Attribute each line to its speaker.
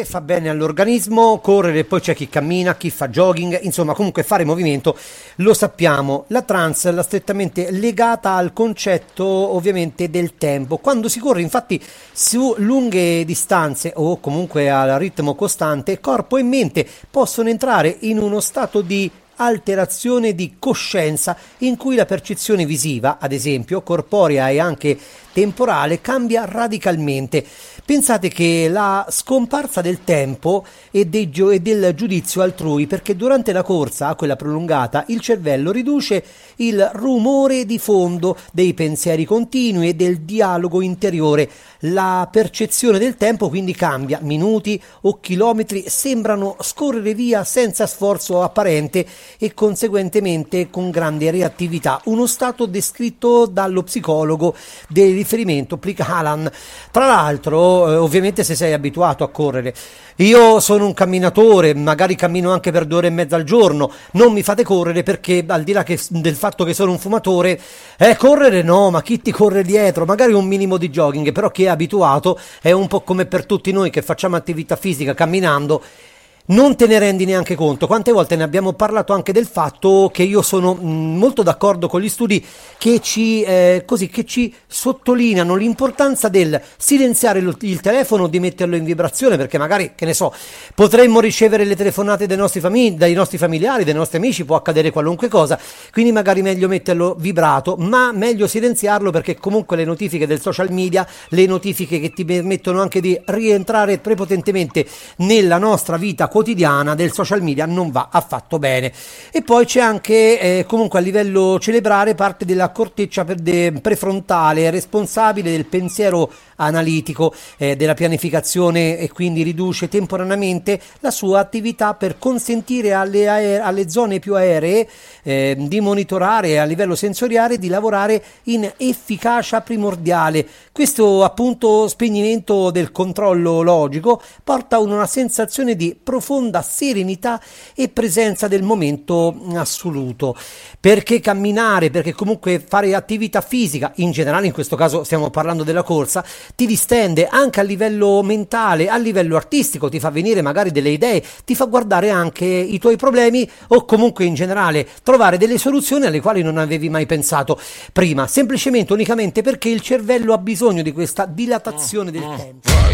Speaker 1: fa bene all'organismo, correre, poi c'è chi cammina, chi fa jogging, insomma comunque fare movimento lo sappiamo. La trance è strettamente legata al concetto ovviamente del tempo. Quando si corre infatti su lunghe distanze o comunque al ritmo costante, corpo e mente possono entrare in uno stato di alterazione di coscienza in cui la percezione visiva, ad esempio, corporea e anche temporale, cambia radicalmente. Pensate che la scomparsa del tempo e del giudizio altrui, perché durante la corsa, quella prolungata, il cervello riduce il rumore di fondo dei pensieri continui e del dialogo interiore. La percezione del tempo quindi cambia, minuti o chilometri sembrano scorrere via senza sforzo apparente e conseguentemente con grande reattività, uno stato descritto dallo psicologo del riferimento Plica Alan. Tra l'altro, ovviamente se sei abituato a correre, io sono un camminatore, magari cammino anche per 2 ore e mezza al giorno, non mi fate correre perché al di là del fatto che sono un fumatore, correre no, ma chi ti corre dietro? Magari un minimo di jogging, però chi è abituato è un po' come per tutti noi che facciamo attività fisica camminando. Non te ne rendi neanche conto. Quante volte ne abbiamo parlato anche del fatto che io sono molto d'accordo con gli studi che ci sottolineano l'importanza del silenziare il telefono, di metterlo in vibrazione, perché magari, che ne so, potremmo ricevere le telefonate dai nostri familiari, dai nostri amici, può accadere qualunque cosa, quindi magari meglio metterlo vibrato, ma meglio silenziarlo, perché comunque le notifiche del social media, le notifiche che ti permettono anche di rientrare prepotentemente nella nostra vita quotidiana del social media, non va affatto bene. E poi c'è anche comunque a livello cerebrale parte della corteccia prefrontale responsabile del pensiero analitico, della pianificazione, e quindi riduce temporaneamente la sua attività per consentire alle zone più aeree di monitorare a livello sensoriale, di lavorare in efficacia primordiale. Questo appunto spegnimento del controllo logico porta a una sensazione di profonda serenità e presenza del momento assoluto. Perché camminare, perché comunque fare attività fisica, in generale in questo caso stiamo parlando della corsa, ti distende anche a livello mentale, a livello artistico, ti fa venire magari delle idee, ti fa guardare anche i tuoi problemi o comunque in generale trovare delle soluzioni alle quali non avevi mai pensato prima, semplicemente unicamente perché il cervello ha bisogno di questa dilatazione del tempo.